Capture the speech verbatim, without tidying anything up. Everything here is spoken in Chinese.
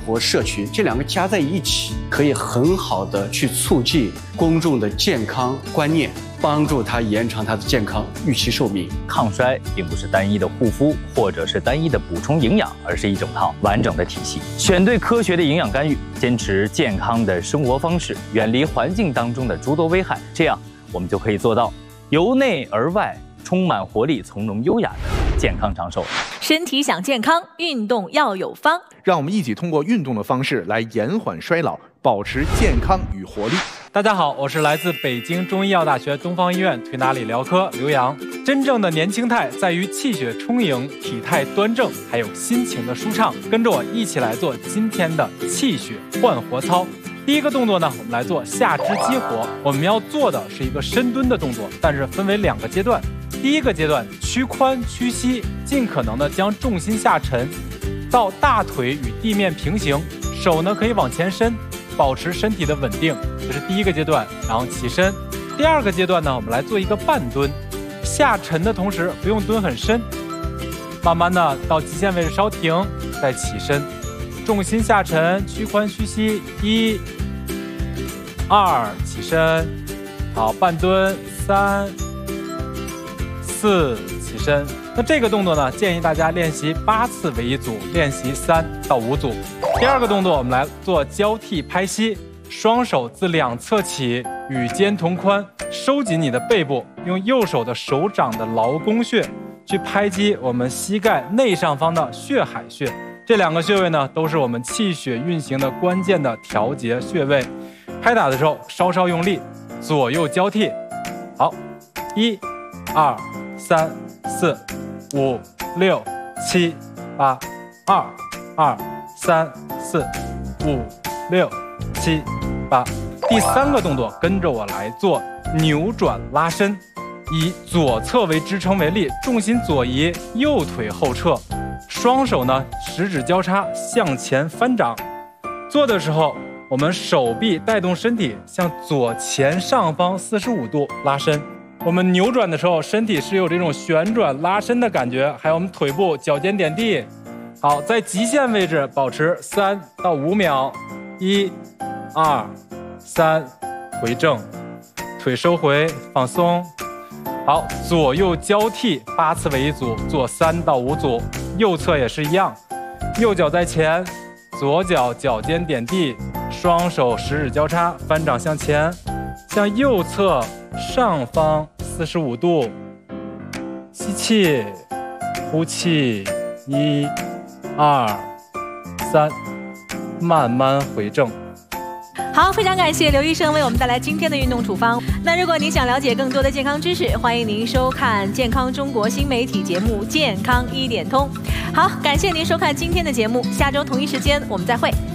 活社群，这两个加在一起，可以很好的去促进公众的健康观念，帮助他延长他的健康预期寿命。 抗衰并不是单一的护肤或者是单一的补充营养，而是一整套完整的体系。选对科学的营养干预，坚持健康的生活方式，远离环境当中的诸多危害，这样我们就可以做到由内而外充满活力、从容优雅的健康长寿。 身体想健康，运动要有方。 让我们一起通过运动的方式来延缓衰老，保持健康与活力。 大家好，我是来自北京中医药大学东方医院推拿理疗科刘洋。真正的年轻态在于气血充盈、体态端正，还有心情的舒畅。跟着我一起来做今天的气血焕活操。第一个动作呢，我们来做下肢激活。我们要做的是一个深蹲的动作，但是分为两个阶段。第一个阶段，屈髋屈膝，尽可能的将重心下沉到大腿与地面平行，手呢可以往前伸，保持身体的稳定，这是第一个阶段。然后起身。第二个阶段呢，我们来做一个半蹲，下沉的同时不用蹲很深，慢慢的到极限位置稍停，再起身，重心下沉，屈髋屈膝，一、二，起身，好，半蹲，三、四，起身。那这个动作呢，建议大家练习八次为一组，练习三到五组。第二个动作，我们来做交替拍膝，双手自两侧起，与肩同宽，收紧你的背部，用右手的手掌的劳宫穴去拍击我们膝盖内上方的血海穴。这两个穴位呢，都是我们气血运行的关键的调节穴位。拍打的时候稍稍用力，左右交替。好，一、二、三、四、五、六、七、八，二、二、三、四、五、六、七、八。第三个动作，跟着我来做扭转拉伸，以左侧为支撑为例，重心左移，右腿后撤，双手呢十指交叉向前翻掌。做的时候，我们手臂带动身体向左前上方四十五度拉伸。我们扭转的时候，身体是有这种旋转拉伸的感觉，还有我们腿部脚尖点地。好，在极限位置保持三到五秒，一、二、三，回正，腿收回，放松。好，左右交替八次为一组，做三到五组。右侧也是一样，右脚在前，左脚脚尖点地，双手十指交叉，翻掌向前，向右侧上方四十五度，吸气，呼气，一、二、三，慢慢回正。 好，非常感谢刘医生为我们带来今天的运动处方。那如果您想了解更多的健康知识，欢迎您收看健康中国新媒体节目《健康一点通》。好，感谢您收看今天的节目，下周同一时间我们再会。